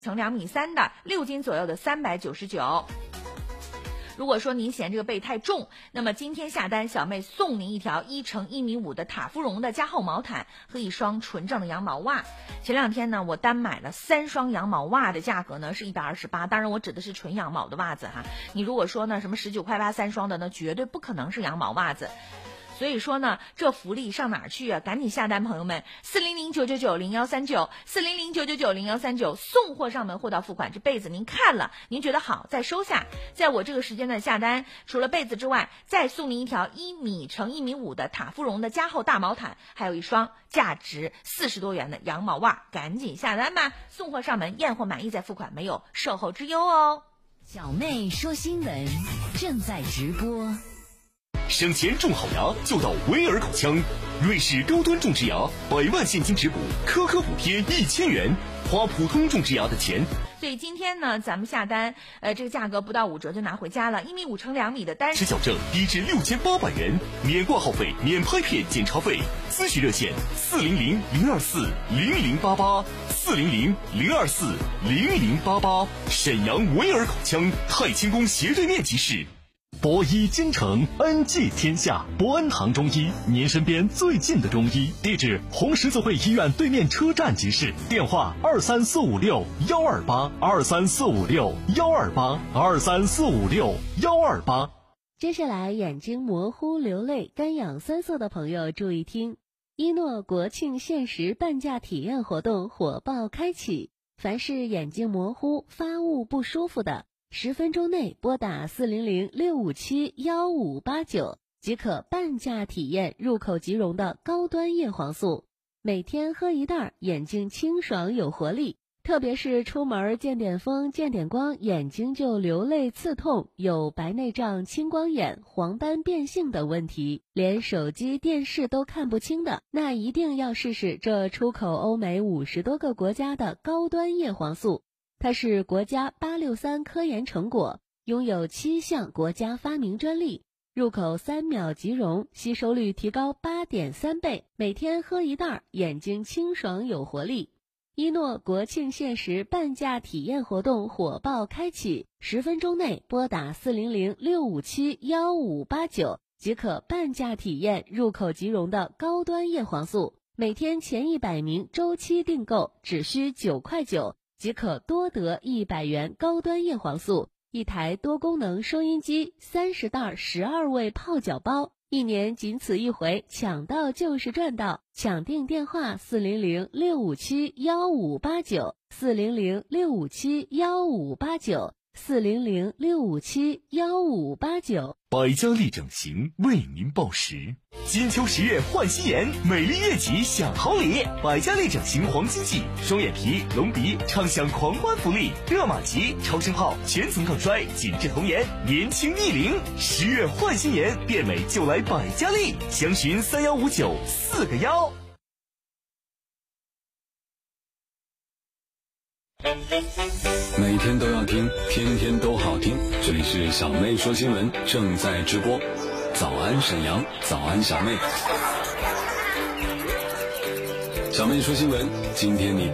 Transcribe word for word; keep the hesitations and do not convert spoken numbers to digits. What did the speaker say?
乘两米三的六斤左右的三百九十九。如果说您嫌这个被太重，那么今天下单小妹送您一条一乘一米五的塔芙绒的加厚毛毯和一双纯正的羊毛袜。前两天呢，我单买了三双羊毛袜的价格呢是一百二十八，当然我指的是纯羊毛的袜子哈。你如果说呢什么十九块八三双的呢，绝对不可能是羊毛袜子。所以说呢，这福利上哪儿去啊？赶紧下单，朋友们，四零零九九九零幺三九，四零零九九九零幺三九，送货上门，货到付款。这被子您看了，您觉得好，再收下。在我这个时间段下单，除了被子之外，再送您一条一米乘一米五的塔芙绒的加厚大毛毯，还有一双价值四十多元的羊毛袜。赶紧下单吧，送货上门，验货满意再付款，没有售后之忧哦。 小妹说新闻正在直播。 省钱种好牙就到维尔口腔，瑞士高端种植牙，百万现金质补，颗颗补贴一千元，花普通种植牙的钱。 所以今天呢，咱们下单，呃，这个价格不到五折就拿回家了，一米五乘两米的单， 持矫正低至六千八百元，免挂号费，免拍片检查费。咨询热线：四零零零二四零零八八，四零零零二四零零八八。沈阳维尔口腔太清宫斜对面集市。博医京城，恩济天下。博恩堂中医，您身边最近的中医。地址：红十字会医院对面车站集市。电话：二三四五六幺二八，二三四五六幺二八，二三四五六幺二八。 接下来，眼睛模糊、流泪、干痒酸涩的朋友注意听，一诺国庆限时半价体验活动火爆开启，凡是眼睛模糊、发雾不舒服的，十分钟内拨打四零零六五七幺五八九即可半价体验入口即溶的高端叶黄素，每天喝一袋，眼睛清爽有活力。特别是出门见点风见点光，眼睛就流泪刺痛，有白内障、青光眼、黄斑变性等问题，连手机电视都看不清的，那一定要试试这出口欧美五十多个国家的高端叶黄素。它是国家八六三科研成果，拥有七项国家发明专利，入口三秒即溶，吸收率提高 八点三倍，每天喝一袋，眼睛清爽有活力。一诺国庆限时半价体验活动火爆开启，十分钟内拨打四零零六五七幺五八九即可半价体验入口即溶的高端叶黄素，每天前一百名周期订购只需九块九即可多得一百元高端叶黄素，一台多功能收音机，三十袋十二味泡脚包，一年仅此一回，抢到就是赚到。抢订电话：四零零六五七幺五八九，四零零六五七幺五八九，四零零六五七幺五八九。 百家丽整形为您报时。金秋十月换新颜，美丽越级享好礼。百家丽整形黄金季，双眼皮、隆鼻畅享狂欢福利，热玛吉、超声炮、全层抗衰、紧致童颜，年轻逆龄。十月换新颜，变美就来百家丽，详询三幺五九四个幺。 每天都要听，天天都好听。这里是小妹说新闻正在直播。早安沈阳，早安小妹。小妹说新闻，今天你